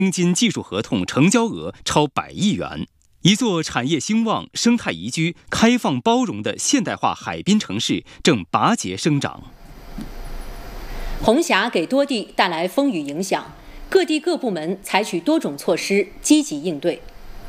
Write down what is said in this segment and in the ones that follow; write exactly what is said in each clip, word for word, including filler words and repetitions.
京津技术合同成交额超百亿元。一座产业兴旺、生态宜居、开放包容的现代化海滨城市正拔节生长。 红霞给多地带来风雨影响，各地各部门采取多种措施，积极应对。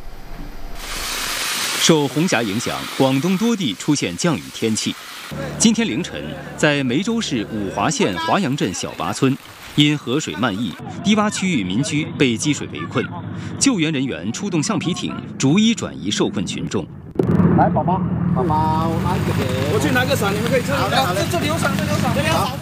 受红霞影响，广东多地出现降雨天气。今天凌晨，在梅州市五华县华阳镇小拔村，因河水漫溢，低洼区域民居被积水围困，救援人员出动橡皮艇，逐一转移受困群众。 来，宝宝，宝宝，我拿一个给。 我去拿个伞，你们可以这里。 好的，好的， 这里有伞，这里有伞，这边好。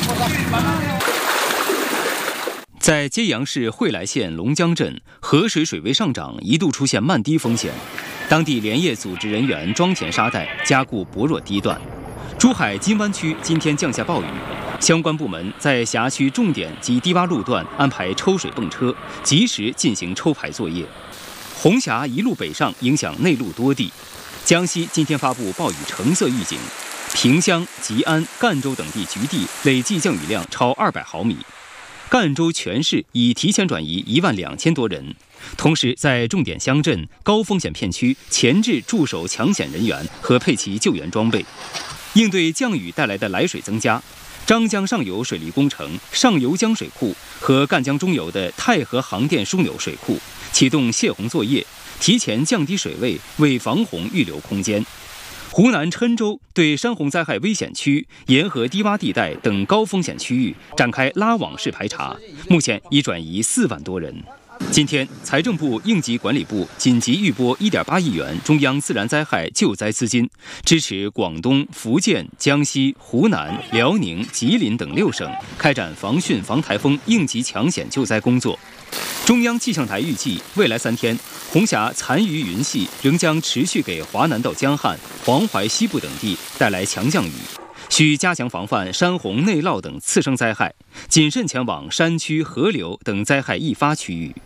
在揭阳市惠来县龙江镇，河水水位上涨，一度出现漫堤风险。当地连夜组织人员装填沙袋，加固薄弱堤段。珠海金湾区今天降下暴雨，相关部门在辖区重点及低洼路段安排抽水泵车，及时进行抽排作业。红霞一路北上，影响内陆多地。江西今天发布暴雨橙色预警，萍乡、吉安、赣州等地局地累计降雨量超二百毫米。赣州全市已提前转移一万两千多人，同时在重点乡镇、高风险片区前置驻守抢险人员和配齐救援装备，应对降雨带来的来水增加。张江上游水利工程上游江水库和赣江中游的太和航电枢纽水库启动泄洪作业，提前降低水位，为防洪预留空间。湖南郴州对山洪灾害危险区、沿河低洼地带等高风险区域展开拉网式排查，目前已转移四万多人。今天，财政部应急管理部紧急预拨 一点八亿元中央自然灾害救灾资金，支持广东、福建、江西、湖南、辽宁、吉林等六省开展防汛防台风应急抢险救灾工作。中央气象台预计，未来三天，红霞残余云系仍将持续给华南到江汉、黄淮西部等地带来强降雨，需加强防范山洪内涝等次生灾害，谨慎前往山区、河流等灾害易发区域。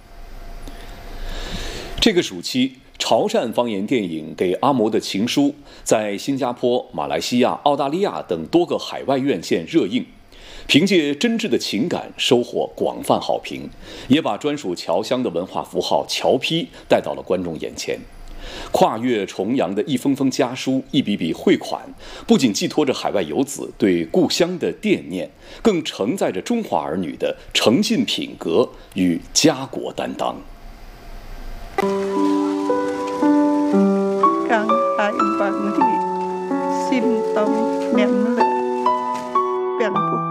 这个暑期，潮汕方言电影《给阿嬷的情书》在新加坡、马来西亚、澳大利亚等多个海外院线热映。凭借真挚的情感收获广泛好评，也把专属侨乡的文化符号侨批带到了观众眼前。跨越重洋的一封封家书、一笔笔汇款，不仅寄托着海外游子对故乡的惦念，更承载着中华儿女的诚信品格与家国担当。 càng hai bạn thì xin tông niệm lệ biển phục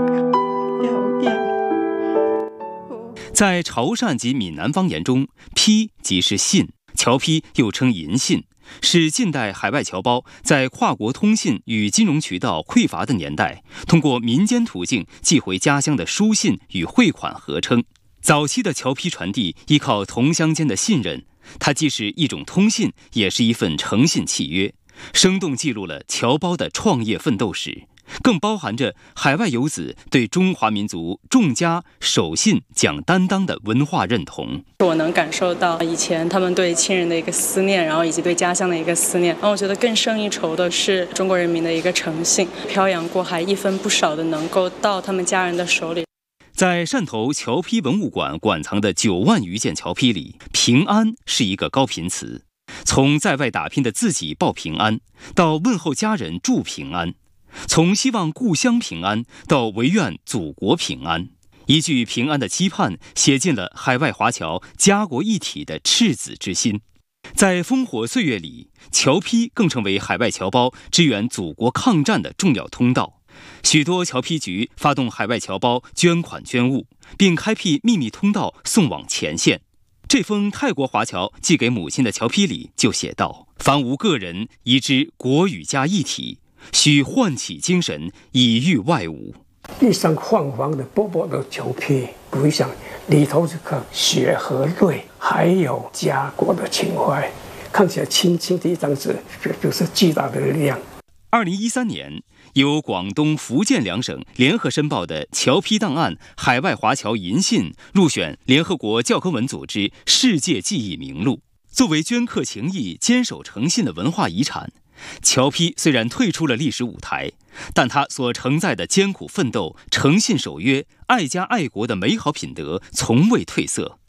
在潮汕及闽南方言中，批即是信，侨批又称银信，是近代海外侨胞在跨国通信与金融渠道匮乏的年代，通过民间途径寄回家乡的书信与汇款合称。早期的侨批传递依靠同乡间的信任，它既是一种通信，也是一份诚信契约，生动记录了侨胞的创业奋斗史，更包含着海外游子对中华民族重家守信讲担当的文化认同。 我能感受到以前他们对亲人的一个思念，然后以及对家乡的一个思念，然后我觉得更胜一筹的是中国人民的一个诚信，漂洋过海一分不少的能够到他们家人的手里。 在汕头侨批文物馆馆藏的九万余件侨批里，平安是一个高频词，从在外打拼的自己报平安，到问候家人祝平安，从希望故乡平安到唯愿祖国平安，一句平安的期盼写进了海外华侨家国一体的赤子之心。在烽火岁月里，侨批更成为海外侨胞支援祖国抗战的重要通道。许多侨批局发动海外侨胞捐款捐物，并开辟秘密通道送往前线。这封泰国华侨寄给母亲的侨批里就写道：凡无个人宜知国与家一体，需唤起精神以御外侮。 一张泛黄的薄薄的侨批，我想里头这个血和泪，还有家国的情怀，看起来轻轻的一张纸，这就是巨大的力量。 二零一三年，由广东、福建两省联合申报的侨批档案海外华侨银信入选联合国教科文组织世界记忆名录。作为镌刻情谊、坚守诚信的文化遗产，侨批虽然退出了历史舞台，但它所承载的艰苦奋斗、诚信守约、爱家爱国的美好品德从未褪色。